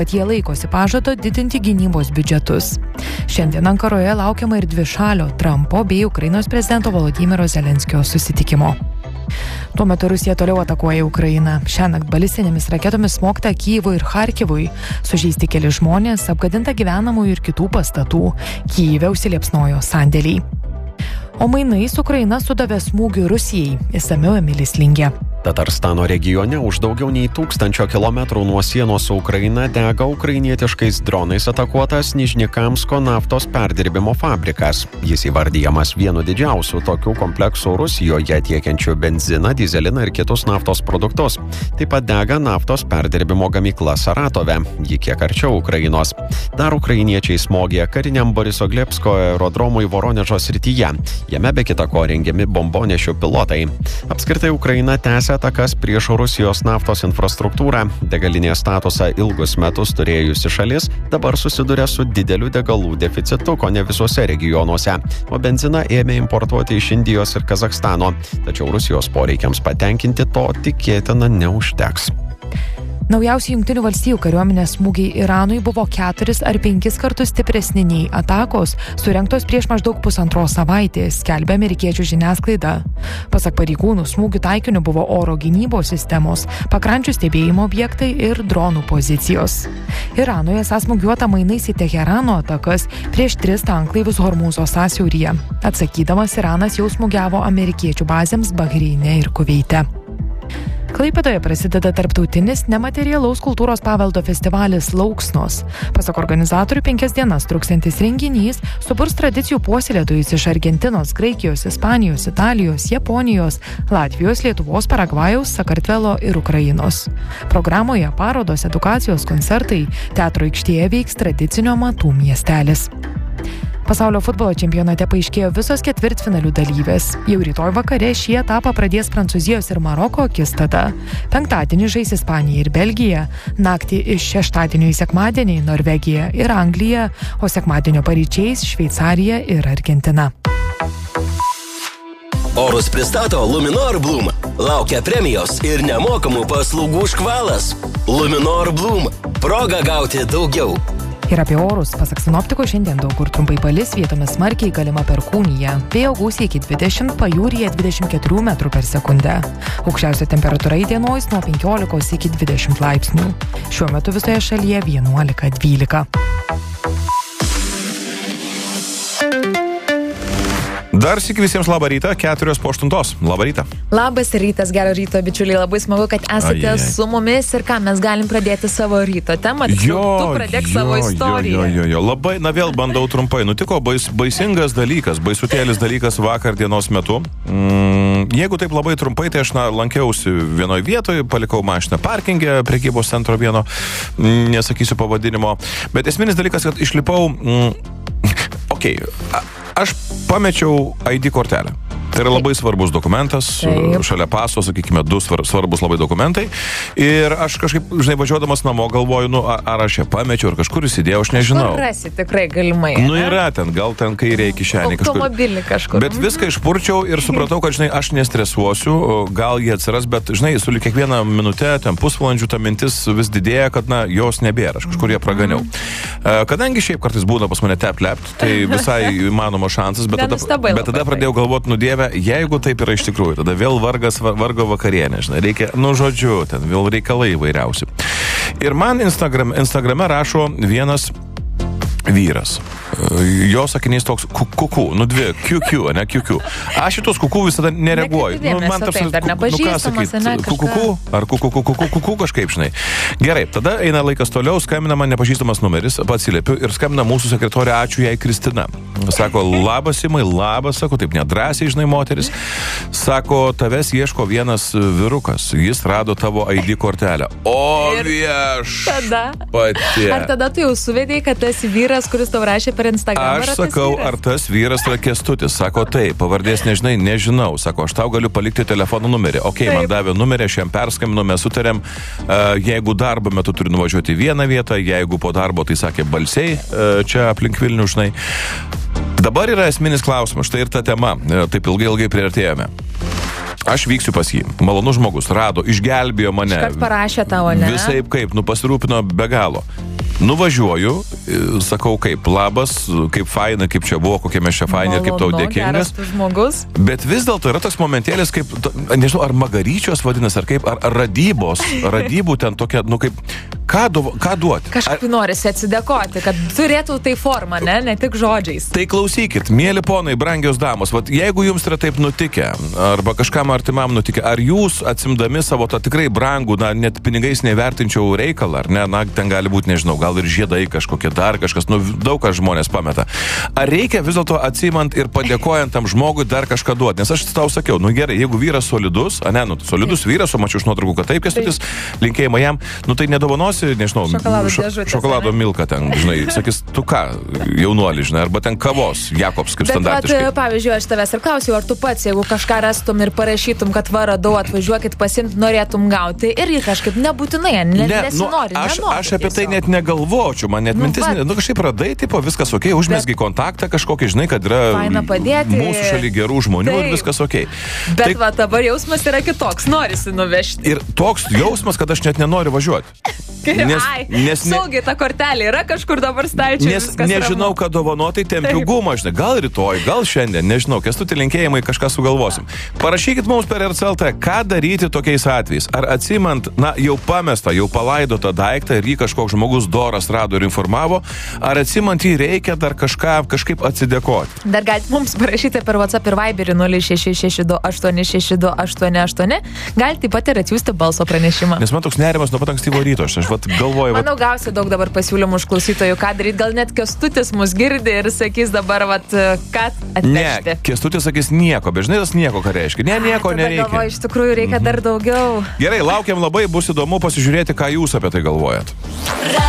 kad jie laikosi pažado didinti gynybos biudžetus. Šiandien Ankaroje laukiama ir dvišalio Trumpo bei Ukrainos prezidento Volodymyro Zelenskio susitikimo. Tuo metu Rusija toliau atakuoja Ukrainą. Šiąnakt balistinėmis raketomis smogta Kyjivui ir Charkivui. Sužeisti keli žmonės, apgadinta gyvenamųjų ir kitų pastatų. Kyjive užsiliepsnojo sandėliai. O mainais Ukraina sudavė smūgių Rusijai. Išsamiau Emilis Lingė. Tatarstano regione už daugiau nei 1000 kilometrų nuo sienos su Ukraina dega ukrainietiškais dronais atakuotas Nižnikamsko naftos perdirbimo fabrikas. Jis įvardyjamas vienu didžiausių tokių kompleksų Rusijoje tiekiančių benziną, dyzeliną ir kitus naftos produktus. Taip pat dega naftos perdirbimo gamykla Saratove, ji kiek arčiau Ukrainos. Dar ukrainiečiai smogė kariniam Borisoglebsko aerodromui Voronežo srityje. Jame be kita ko rengiami bombonešių pilotai. Apskritai Ukraina tęsia atakas prieš Rusijos naftos infrastruktūrą. Degalinės statusą ilgus metus turėjusi šalis dabar susiduria su dideliu degalų deficitu, ko ne visuose regionuose, o benziną ėmė importuoti iš Indijos ir Kazachstano. Tačiau Rusijos poreikiams patenkinti to tikėtina neužteks. Naujausi Jungtinių valstijų kariuomenės smūgiai Iranui buvo 4 ar 5 kartus stipresni nei atakos, surengtos prieš maždaug 1,5 savaitės, skelbia amerikiečių žiniasklaida. Pasak pareigūnų, smūgių taikiniu buvo oro gynybos sistemos, pakrančių stebėjimo objektai ir dronų pozicijos. Iranoje smūgiuota mainais į Teherano atakas prieš 3 tanklaivius Hormūzo sąsiauryje. Atsakydamas, Iranas jau smūgiavo amerikiečių bazėms Bahreine ir Kuveite. Klaipėdoje prasideda tarptautinis nematerialaus kultūros paveldo festivalis Lauksnos. Pasak organizatorių 5 dienas truksiantis renginys suburs tradicijų puoselėtojus iš Argentinos, Graikijos, Ispanijos, Italijos, Japonijos, Latvijos, Lietuvos, Paragvajaus, Sakartvelo ir Ukrainos. Programoje parodos, edukacijos, koncertai, teatro aikštėje veiks tradicinio Matų miestelis. Pasaulio futbolo čempionate paaiškėjo visos ketvirtfinalių dalyvės. Jau rytoj vakare šį etapą pradės Prancūzijos ir Maroko akistata. Penktadienį žais Ispanija ir Belgija, naktį iš šeštadienio į sekmadienį Norvegija ir Anglija, o sekmadienio paryčiais Šveicarija ir Argentina. Orus pristato Luminor Bloom. Laukia premijos ir nemokamų paslaugų škvalas. Luminor Bloom. Proga gauti daugiau. Ir apie orus, pasak sinoptikų, šiandien daug kur trumpai palis, vietomis smarkiai galima perkūnija. Vėjo gūsiai iki 20, pajūryje 24 metrų per sekundę. Aukščiausia temperatūra įdienojus nuo 15 iki 20 laipsnių. Šiuo metu visoje šalyje 11-12. Dar sykį visiems labą rytą, 4:08. Labą rytą. Labas rytas, gero ryto, bičiuliai. Labai smagu, kad esate su mumis ir ką, mes galim pradėti savo ryto temą. Tu pradėk savo istoriją. Labai, vėl bandau trumpai. Nutiko baisingas dalykas, baisutėlis dalykas vakar dienos metu. Jeigu taip labai trumpai, tai aš lankiausi vienoje vietoje, palikau mašiną parkingę, prekybos centro vieno, nesakysiu pavadinimo. Bet esminis dalykas, kad išlipau... Aš pamečiau ID kortelę. Tai yra labai svarbus dokumentas, šalia paso, sakykime, 2 svarbus labai dokumentai. Ir aš kažkaip, važiuodamas namo galvoju, ar aš ją pamečiau, ar kažkur įsidėjau, aš nežinau. Kur rasi tikrai galimai? Yra ten, gal ten kairėje kišenėje kažkur. Automobilį kažkur. Bet viską išpurčiau ir supratau, kad, aš nestresuosiu, gal jie atsiras, bet, su kiekvieną minutę, ten pusvalandžių ta mintis vis didėja, kad, jos nebėra, aš kažkur ją praganiau. Kadangi šiaip kartais būna pas mane tap-lept, tai visai įmanoma šansas, bet tada pradėjau galvoti, Dieve, jeigu taip yra iš tikrųjų, tada vėl vargo vakarienė, reikia, žodžiu, ten vėl reikalai įvairiausi. Ir man Instagrame rašo vienas vyras. Jo sakinys toks kuku, 2, QQ, ne QQ. Aš šitos kuku visada nereaguoju. Man tas, ką sakyt, kuku, ar kuku kažkaip, Gerai, tada eina laikas toliau, skambina man nepažįstamas numeris, atsiliepiu ir skambina mūsų sekretorė, ačiū jai, Kristina. Sako, labas, Simai, labas, sako, taip nedrąsiai, moteris. Sako, tavęs ieško vienas vyrukas, jis rado tavo ID kortelę. O viešpatie. Ar tada tu jau suvedėjai, kad tas vyras, kuris tau rašė per Instagram? Aš sakau, ar tas vyras yra Kęstutis? Sako, taip, pavardės nežinau. Sako, aš tau galiu palikti telefono numerį. Man davė numerį, aš jam perskambinu, mes sutarėm, jeigu darbo metu turi nuvažiuoti į vieną vietą, jeigu po darbo, tai sakė Balsiai, čia aplink Vilnių, Dabar yra esminis klausimas, štai ir ta tema, taip ilgai priartėjome. aš vyksiu pas jį. Malonus žmogus, rado, išgelbėjo mane. Iškart parašė tavo, ne? Visaip kaip, pasirūpino be galo. Nuvažiuoju, sakau, kaip labas, kaip faina, kaip čia buvo, kokie mes čia faini ir kaip tau dėkingas. Bet vis dėlto yra tas momentėlis, kaip, nežinau, ar magaryčios vadinasi, ar kaip, ar radybų ten tokia, kaip, ką duoti? Kažkaip norisi atsidėkoti, kad turėtų tai formą, ne tik žodžiais. Tai klausykit, mėly ponai, brangios damos, jeigu jums yra taip nutikę, arba kažkam artimam nutikę, ar jūs atsimdami savo tą tikrai brangų, net pinigais nevertinčiau reikalą, ar ne, ten gali būti, nežinau, gal ir žiedai kažkokie dar kažkas, daug kas žmonės pameta. Ar reikia vis dėlto atsimant ir padėkojant tam žmogui dar kažką duoti? Nes aš tau sakiau, gerai, jeigu vyras solidus, solidus vyras, o mačiau iš nuotraukų, kad taip, Kęstutis, linkėjimą jam, tai nedovanosi, nežinau, šokolado milką ten, žinai, sakys, tu ką, jaunuoli, žinai, arba ten kavos, Jakobs, kaip standartiškai. Bet, pavyzdžiui, aš tavęs ir klausiau, ar tu pats, jeigu kažką rastum ir parašytum, kad radau, atvažiuokit pasimt, norėtum gauti, irgi kažkaip nebūtinai, nesinori, aš apie tai net negalvočiau, man net mintis, kažkaip radai, viskas okei, užmesgi kontaktą kažkokį, žinai, kad yra mūsų šaly gerų žmonių ir viskas okei. Bet dabar jausmas yra kitoks, norisi nuvežti. Ir toks jausmas, kad aš net nenoriu važiuoti. Saugiai ta kortelė yra kažkur dabar stalčiai. Nes nežinau, ką dovanotai, tempiu gumą, žinai, gal rytoj, gal šiandien, nežinau, Kęstuti, linkėjimai, kažką sugalvosim. Parašykit mums per RCLT, ką daryti tokiais atvejais. Ar atsimant, jau pamestą, jau palaidotą daiktą ir jį kažkoks žmogus doras rado ir informavo, ar atsimant jį reikia dar kažkaip atsidėkoti. Dar galite mums parašyti per WhatsApp ir Viberį 0662862888. Galite taip pat ir atsiųsti balso pranešimą. Nes man toks nerimas nuo pat ankstyvo ryto. Aš galvoju, manau, gausi daug dabar pasiūlymų iš klausytojų, ką daryti. Gal net Kęstutis mus girdi ir sakys dabar, ką atvežti. Ne, Kęstutis sakys nieko, bet žinai, tas nieko ką reiškia. Nieko nereikia. Galvoju, iš tikrųjų reikia dar daugiau. Gerai, laukiam labai, bus įdomu pasižiūrėti, ką jūs apie tai galvojat.